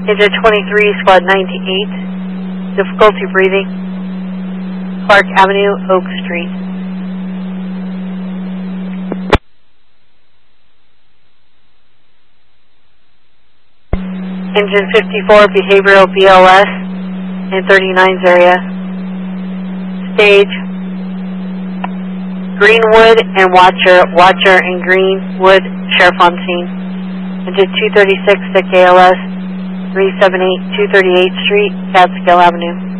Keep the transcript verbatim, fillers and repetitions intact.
Engine twenty-three, squad ninety-eight, difficulty breathing, Clark Avenue, Oak Street. Engine fifty-four, behavioral B L S in thirty-nine's area. Stage Greenwood and Watcher, Watcher and Greenwood, Sheriff on scene. Engine two thirty-six, sick A L S, three seventy-eight, two thirty-eighth Street, Catskill Avenue.